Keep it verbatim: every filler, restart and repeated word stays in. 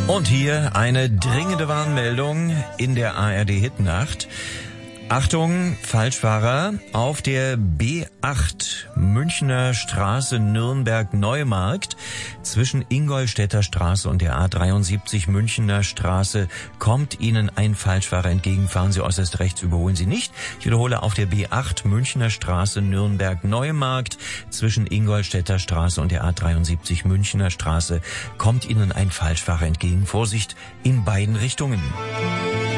Und hier eine dringende Warnmeldung in der A R D-Hitnacht. Achtung, Falschfahrer, auf der B acht Münchner Straße Nürnberg-Neumarkt zwischen Ingolstädter Straße und der A dreiundsiebzig Münchner Straße kommt Ihnen ein Falschfahrer entgegen. Fahren Sie äußerst rechts, überholen Sie nicht. Ich wiederhole, auf der B acht Münchner Straße Nürnberg-Neumarkt zwischen Ingolstädter Straße und der A dreiundsiebzig Münchner Straße kommt Ihnen ein Falschfahrer entgegen. Vorsicht in beiden Richtungen.